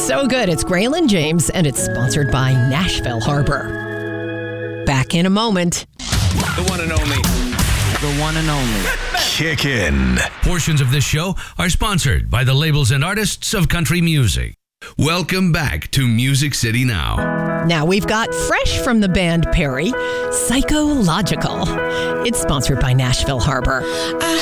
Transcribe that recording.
so good. It's Graylin James, and it's sponsored by Nashville Harbor. Back in a moment. The one and only. The one and only. Kick In. Portions of this show are sponsored by the labels and artists of country music. Welcome back to Music City Now. Now we've got fresh from the band Perry, Psychological. It's sponsored by Nashville Harbor. I